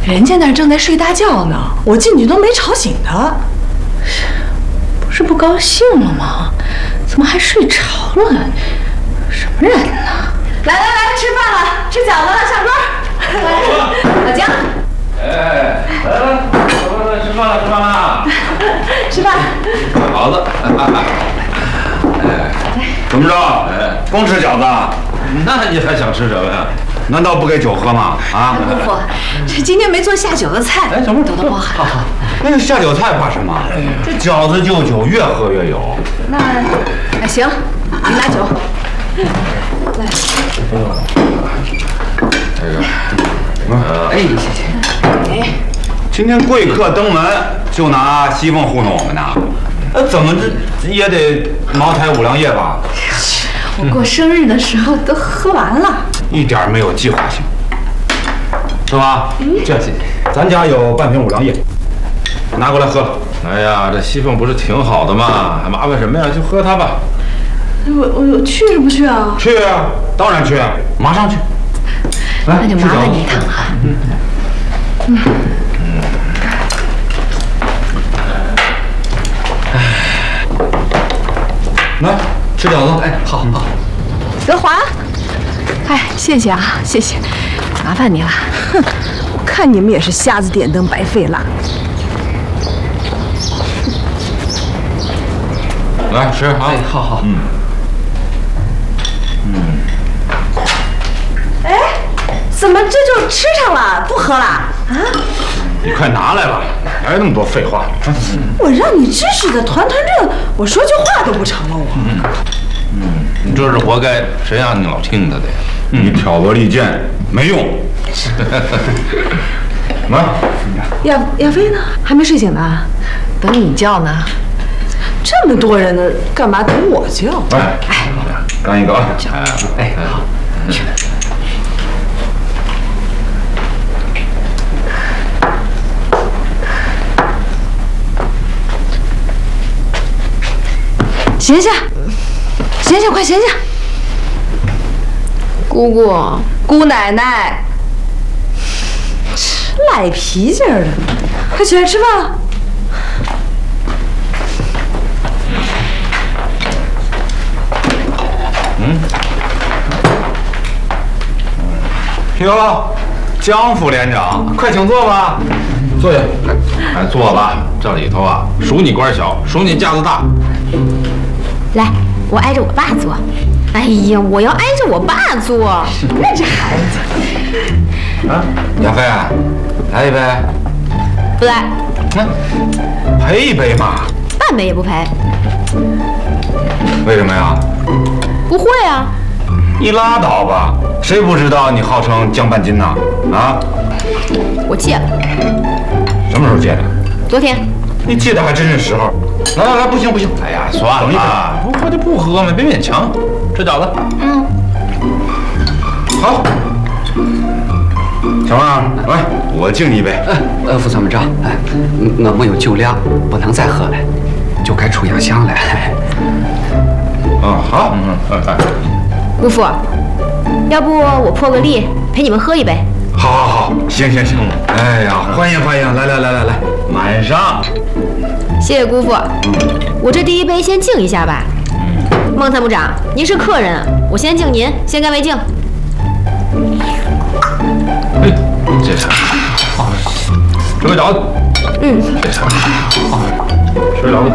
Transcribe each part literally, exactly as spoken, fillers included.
人家那儿正在睡大觉呢，我进去都没吵醒他。不是不高兴了吗？怎么还睡着了？什么人呢？来来来，吃饭了，吃饺子了，上桌。来，老姜。 哎，来来来，来吃饭了，吃饭了。 吃饭。 好的。哎， 怎么着？哎，光吃饺子？ 那你还想吃什么呀？ 难道不给酒喝吗？啊， 姑父，这今天没做下酒的菜， 哎，小妹， 多多包涵。 好好，那个下酒菜怕什么？这饺子就酒，越喝越有。 那，哎行，你拿酒。来。 这个，呃， 哎，谢谢。 哎， 今天贵客登门，就拿西凤糊弄我们呢？呃，怎么这也得茅台五粮液吧？ 我过生日的时候都喝完了， 一点没有计划性，是吧？嗯，这咱家有半瓶五粮液，拿过来喝。 哎呀，这西凤不是挺好的吗？还麻烦什么呀？就喝它吧。 我我我去是不去啊？ 去啊，当然去，马上去。来， 那就麻烦你一趟哈。嗯嗯嗯。 来吃饺子。 哎，好好。 德华，哎，谢谢啊，谢谢，麻烦你了。哼，我看你们也是瞎子点灯，白费蜡。 来吃啊！ 哎，好好。 嗯。 嗯。哎，怎么这就吃上了，不喝了啊？ 你快拿来吧，哪有那么多废话？ 我让你支持的团团转，我说句话都不成了我。 嗯。嗯，你这是活该，谁让你老听他的呀？ 你挑拨离间没用。来， 亚亚飞呢？还没睡醒呢，等你叫呢。这么多人呢，干嘛等我叫？ 来，哎，干一个啊！ 哎，好。 闲下，闲下，快闲下。 姑姑， 姑奶奶，赖皮劲儿的，快起来吃饭了。 嗯。哟，江副连长，快请坐吧。 坐下。哎，坐吧。这里头啊，数你官小，数你架子大。 来，我挨着我爸坐。哎呀，我要挨着我爸坐。 什么这孩子？ 啊，亚飞，来一杯。 不来。 那赔一杯嘛。 半杯也不赔。 为什么呀？ 不会啊。 你拉倒吧，谁不知道你号称江半斤呢？啊？ 我戒了。 什么时候戒的？ 昨天。 你戒的还真是时候。来来来，不行不行，哎呀，算了， 不喝就不喝嘛，别勉强。吃饺子。 嗯。 好。小王，来，我敬你一杯。 哎，呃，副参谋长，哎，我没有酒量，不能再喝了，就该出洋相了。 嗯，好。 嗯嗯嗯。 姑父，要不我破个例，陪你们喝一杯？ 好，好，好，行行行。哎呀，欢迎欢迎，来来来来来，满上。 谢谢姑父，我这第一杯先敬一下吧。孟参谋长，您是客人，我先敬您，先干为敬。 哎，这是好，吃个饺子。 嗯， 这是好，吃饺子。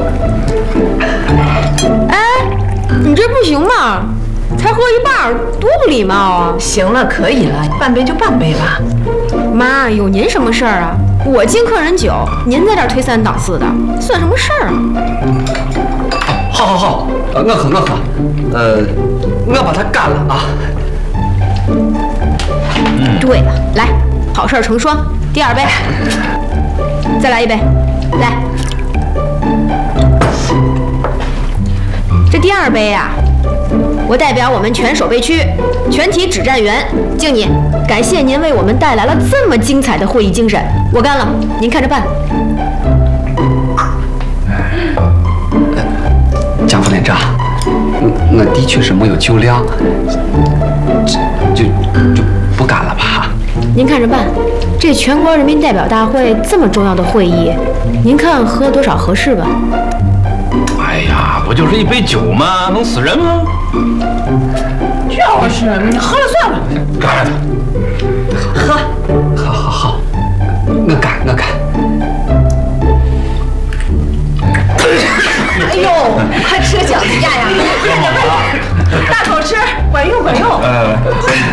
哎，你这不行嘛，才喝一半，多不礼貌啊！ 行了，可以了，半杯就半杯吧。 妈，有您什么事儿啊？我敬客人酒，您在这儿推三倒四的，算什么事儿啊？ 好，好，好，呃，我喝，我喝，呃，我把它干了啊。 嗯，对了，来，好事成双，第二杯，再来一杯，来，这第二杯呀、啊，我代表我们全守备区全体指战员敬你，感谢您为我们带来了这么精彩的会议精神，我干了，您看着办。 江副连长，我的确是没有酒量，就就就不干了吧。 您看着办。这全国人民代表大会这么重要的会议，您看喝多少合适吧？ 哎呀，不就是一杯酒吗？能死人吗？ 就是，你喝了算了。 干了他。喝。 好好好，我干我干。 哎呦，快吃个饺子压压，快点快点，大口吃，管用管用。呃。